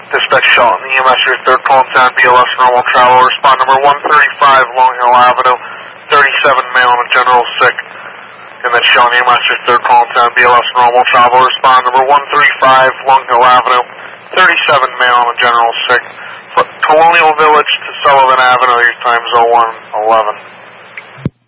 Dispatch Shelton, EMS, your third call in town, BLS normal travel. Respond number 135, Long Hill Avenue, 37 male and a general sick. And then Shelton, EMS, your third call in town, BLS normal travel. Respond number 135, Long Hill Avenue, 37 male and a general sick. Colonial Village to Sullivan Avenue, your time's 0111.